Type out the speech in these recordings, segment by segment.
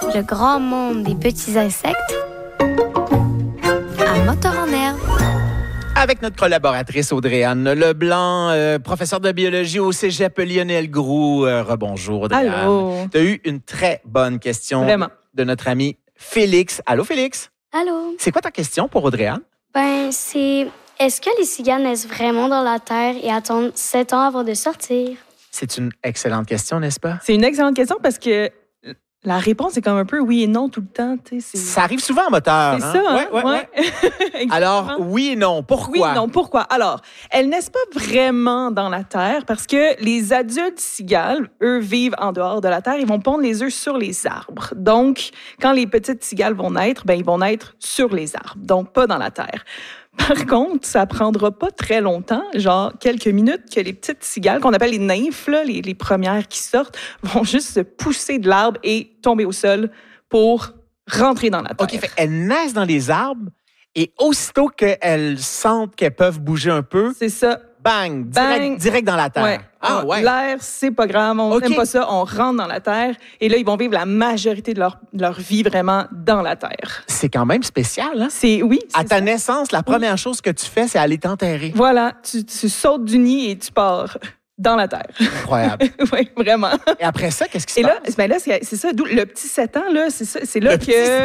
le grand monde des petits insectes à Moteur en herbe. Avec notre collaboratrice Audrey-Anne Leblanc, professeure de biologie au Cégep Lionel Groulx. Rebonjour, Audrey-Anne. Allô. Tu as eu une très bonne question de notre ami Félix. Allô, Félix? Allô? C'est quoi ta question pour Audrey-Anne? Est-ce que les cigales naissent vraiment dans la terre et attendent 7 ans avant de sortir? C'est une excellente question, n'est-ce pas? C'est une excellente question parce que la réponse est comme un peu oui et non tout le temps. Ça arrive souvent en moteur. C'est ça, hein? Ouais. Alors, oui et non. Pourquoi? Oui et non. Pourquoi? Alors, elles naissent pas vraiment dans la terre parce que les adultes cigales, eux, vivent en dehors de la terre. Ils vont pondre les œufs sur les arbres. Donc, quand les petites cigales vont naître, ils vont naître sur les arbres, donc pas dans la terre. Par contre, ça prendra pas très longtemps, genre quelques minutes, que les petites cigales, qu'on appelle les nymphes, là, les premières qui sortent, vont juste se pousser de l'arbre et tomber au sol pour rentrer dans la terre. OK, elles naissent dans les arbres et aussitôt qu'elles sentent qu'elles peuvent bouger un peu, c'est ça. Bang! Direct dans la terre. Ouais. Ah, ouais. L'air, c'est pas grave. On n'aime pas ça. On rentre dans la terre. Et là, ils vont vivre la majorité de leur vie vraiment dans la terre. C'est quand même spécial, hein? Oui. À ta naissance, la première chose que tu fais, c'est aller t'enterrer. Voilà. Tu sautes du nid et tu pars dans la terre. Incroyable. Oui, vraiment. Et après ça, qu'est-ce qui se passe? Et là, c'est ça. D'où le petit 7 ans, là, c'est là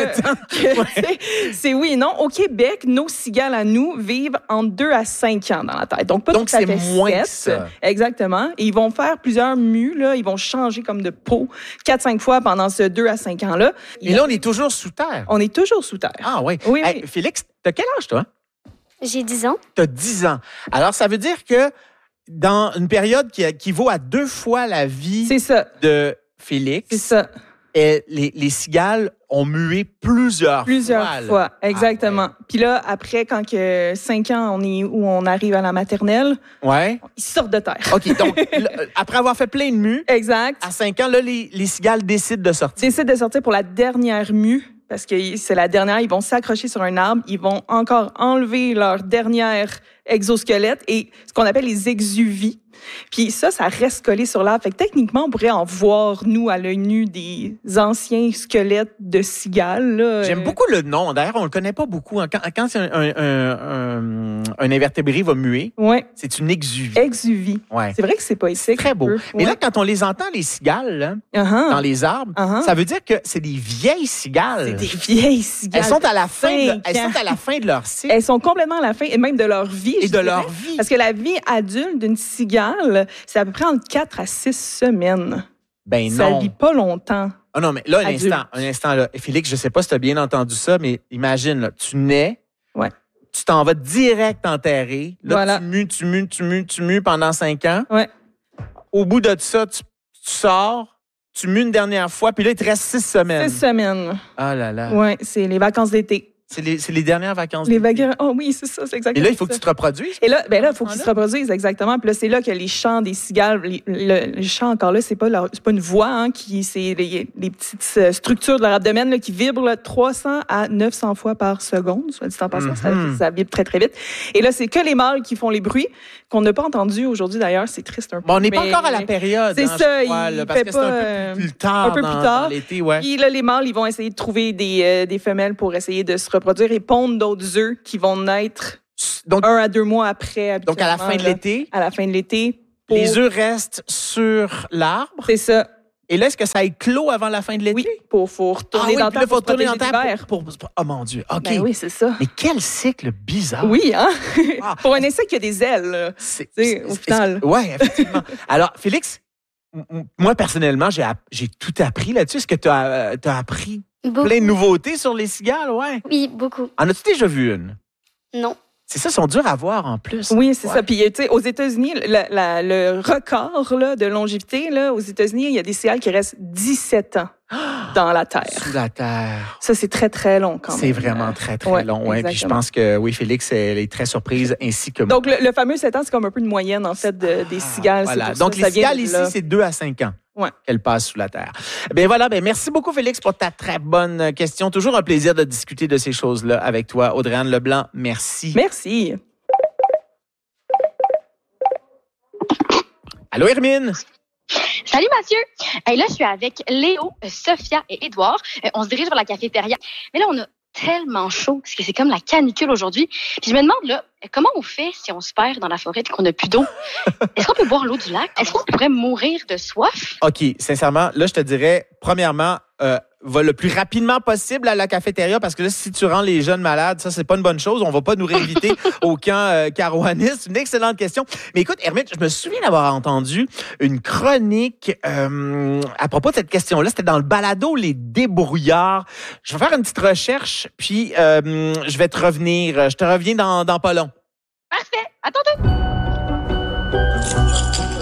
c'est oui et non. Au Québec, nos cigales à nous vivent entre 2 à 5 ans dans la terre. Donc, pas tout à fait 7. Moins que ça. Exactement. Et ils vont faire plusieurs mues, là. Ils vont changer comme de peau 4-5 fois pendant ce 2 à 5 ans-là. Et là, on est toujours sous terre. On est toujours sous terre. Ah, oui. Oui. Félix, t'as quel âge, toi? J'ai 10 ans. T'as 10 ans. Alors, ça veut dire que dans une période qui équivaut à 2 fois la vie de Félix, c'est ça. Et les cigales ont mué plusieurs fois. Exactement. Puis là, après, quand que 5 ans, on arrive à la maternelle, ils sortent de terre. OK, donc, après avoir fait plein de mues, exact. À 5 ans, là, les cigales décident de sortir. Décident de sortir pour la dernière mue, parce que c'est la dernière. Ils vont s'accrocher sur un arbre. Ils vont encore enlever leur dernière exosquelette et ce qu'on appelle les exuvies. Puis ça reste collé sur l'arbre. Fait que techniquement, on pourrait en voir, nous, à l'œil nu, des anciens squelettes de cigales. Là. J'aime beaucoup le nom. D'ailleurs, on ne le connaît pas beaucoup. Quand un invertébré va muer, c'est une exuvie. Exuvie. Ouais. C'est vrai que c'est poétique. C'est très beau. Mais là, quand on les entend, les cigales, là, dans les arbres, ça veut dire que c'est des vieilles cigales. C'est des vieilles cigales. Elles sont à la fin de leur cycle. Elles sont complètement à la fin, et même de leur vie. Et de leur vie. Parce que la vie adulte d'une cigale, c'est à peu près entre 4 à 6 semaines. Ben non. Ça vit pas longtemps. Ah non, mais là, un instant, là. Félix, je sais pas si tu as bien entendu ça, mais imagine, là, tu nais, tu t'en vas direct enterrer. Là, tu mues pendant 5 ans. Ouais. Au bout de ça, tu sors, tu mues une dernière fois, puis là, il te reste 6 semaines. 6 semaines. Ah là là. Oui, c'est les vacances d'été. C'est les dernières vacances. Oh oui, c'est ça, c'est exactement. Et là, il faut que tu te reproduises. Et là, il faut qu'ils se reproduisent, exactement. Puis là, c'est là que les chants des cigales, les chants encore là, c'est pas une voix, c'est les petites structures de leur abdomen là, qui vibrent là, 300 à 900 fois par seconde, soit dit en passant, ça vibre très, très vite. Et là, c'est que les mâles qui font les bruits qu'on n'a pas entendus aujourd'hui, d'ailleurs. C'est triste un peu. Bon, on n'est pas encore à la période. C'est ça, parce que c'est un peu plus tard dans l'été. Ouais. Puis là, les mâles, ils vont essayer de trouver des femelles pour essayer de se reproduire et pondre d'autres œufs qui vont naître 1 à 2 mois après. Donc, à la fin de l'été? À la fin de l'été. Les œufs restent sur l'arbre? C'est ça. Et là, est-ce que ça éclot avant la fin de l'été? Oui, pour retourner dans le terre, pour retourner dans terre. Oh mon Dieu, OK. Ben oui, c'est ça. Mais quel cycle bizarre. Oui, hein? Pour un insecte qui a des ailes, au final. Oui, effectivement. Alors, Félix, moi, personnellement, j'ai tout appris là-dessus. Est-ce que tu as appris plein de nouveautés sur les cigales? Ouais. Oui, beaucoup. En as-tu déjà vu une? Non. C'est ça, ils sont durs à voir en plus. Oui, c'est ça. Puis, tu sais, aux États-Unis, le record là, de longévité, là, aux États-Unis, il y a des cigales qui restent 17 ans dans la terre. Sous la terre. Ça, c'est très, très long quand même. C'est vraiment très, très long. Ouais. Puis je pense que, oui, Félix, elle est très surprise, ainsi que moi. Donc, le fameux 7 ans, c'est comme un peu une moyenne, en fait, des cigales. Voilà. Donc, les cigales ici, c'est 2 à 5 ans. Qu'elle passe sous la terre. Bien voilà, merci beaucoup Félix pour ta très bonne question. Toujours un plaisir de discuter de ces choses-là avec toi. Audrey-Anne Leblanc, merci. Merci. Allô Hermine? Salut Mathieu! Là, je suis avec Léo, Sophia et Édouard. On se dirige vers la cafétéria. Mais là, on a tellement chaud parce que c'est comme la canicule aujourd'hui. Puis je me demande, là, comment on fait si on se perd dans la forêt et qu'on n'a plus d'eau? Est-ce qu'on peut boire l'eau du lac? Est-ce qu'on pourrait mourir de soif? OK, sincèrement, là, je te dirais, premièrement, va le plus rapidement possible à la cafétéria parce que là, si tu rends les jeunes malades, ça, c'est pas une bonne chose. On va pas nous réinviter au camp Carouanis. C'est une excellente question. Mais écoute, Hermite, je me souviens d'avoir entendu une chronique à propos de cette question-là. C'était dans le balado Les Débrouillards. Je vais faire une petite recherche, puis je vais te revenir. Je te reviens dans pas long. Parfait. À tantôt.